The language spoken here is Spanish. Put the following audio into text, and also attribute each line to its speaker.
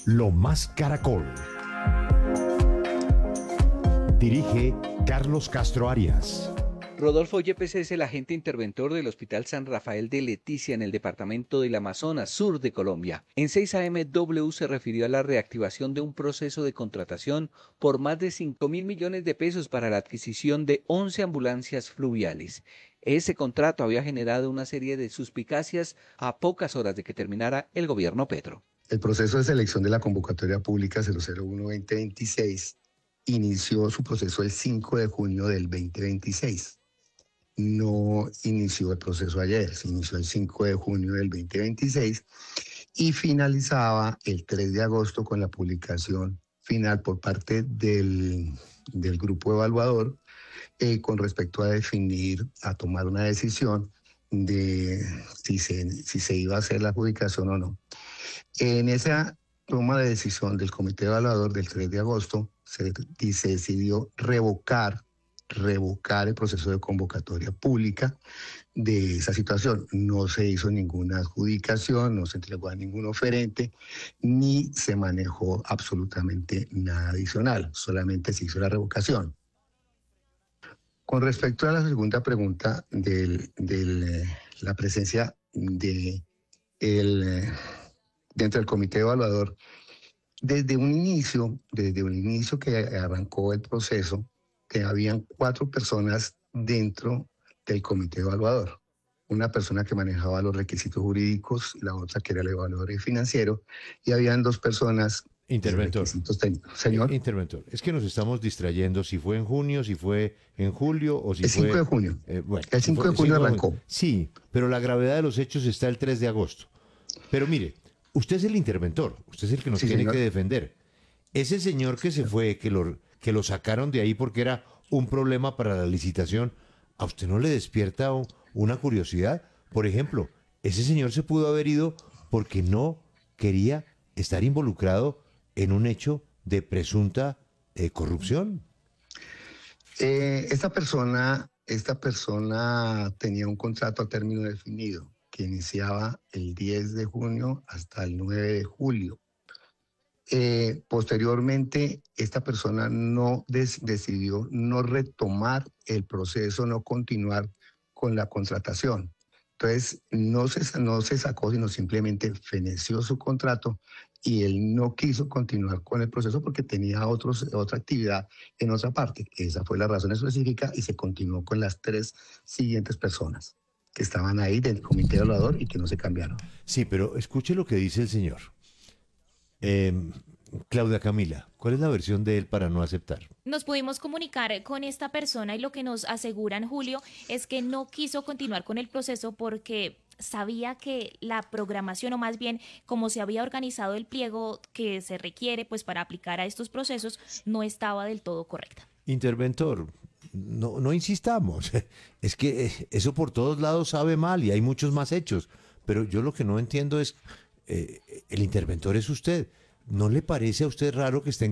Speaker 1: Lo Más Caracol. Dirige Carlos Castro Arias.
Speaker 2: Rodolfo Yepes es el agente interventor del Hospital San Rafael de Leticia en el departamento del Amazonas, sur de Colombia. En 6 AM W se refirió a la reactivación de un proceso de contratación por más de 5.000 millones de pesos para la adquisición de 11 ambulancias fluviales. Ese contrato había generado una serie de suspicacias a pocas horas de que terminara el gobierno Petro.
Speaker 3: El proceso de selección de la convocatoria pública 001-2026 inició su proceso el 5 de junio del 2026. No inició el proceso ayer, se inició el 5 de junio del 2026 y finalizaba el 3 de agosto con la publicación final por parte del grupo evaluador con respecto a tomar una decisión de si se iba a hacer la adjudicación o no. En esa toma de decisión del comité evaluador del 3 de agosto se decidió revocar el proceso de convocatoria pública de esa situación. No se hizo ninguna adjudicación, no se entregó a ningún oferente, ni se manejó absolutamente nada adicional, solamente se hizo la revocación. Con respecto a la segunda pregunta de la presencia dentro del comité evaluador, desde un inicio que arrancó el proceso, que habían 4 personas dentro del comité evaluador. Una persona que manejaba los requisitos jurídicos, la otra que era el evaluador financiero, y habían 2 personas.
Speaker 1: Interventor.
Speaker 3: Señor.
Speaker 1: Interventor. Es que nos estamos distrayendo si fue en junio, si fue en julio o si
Speaker 3: el
Speaker 1: fue...
Speaker 3: El 5 de junio.
Speaker 1: Bueno,
Speaker 3: el 5 de junio arrancó.
Speaker 1: Sí, pero la gravedad de los hechos está el 3 de agosto. Pero mire, usted es el interventor, usted es el que nos tiene que defender. Ese señor que se fue, que lo sacaron de ahí porque era un problema para la licitación, ¿a usted no le despierta una curiosidad? Por ejemplo, ese señor se pudo haber ido porque no quería estar involucrado en un hecho de presunta corrupción.
Speaker 3: Esta persona tenía un contrato a término definido que iniciaba el 10 de junio hasta el 9 de julio. Posteriormente, esta persona decidió no retomar el proceso, no continuar con la contratación. Entonces, no se sacó, sino simplemente feneció su contrato y él no quiso continuar con el proceso porque tenía otra actividad en otra parte. Esa fue la razón específica y se continuó con las 3 siguientes personas que estaban ahí del comité evaluador y que no se cambiaron.
Speaker 1: Sí, pero escuche lo que dice el señor. Claudia Camila, ¿cuál es la versión de él para no aceptar?
Speaker 4: Nos pudimos comunicar con esta persona y lo que nos aseguran, Julio, es que no quiso continuar con el proceso porque sabía que la programación, o más bien como se había organizado el pliego que se requiere pues para aplicar a estos procesos, no estaba del todo correcta.
Speaker 1: Interventor, no insistamos. Es que eso por todos lados sabe mal y hay muchos más hechos. Pero yo lo que no entiendo es, el interventor es usted. ¿No le parece a usted raro que estén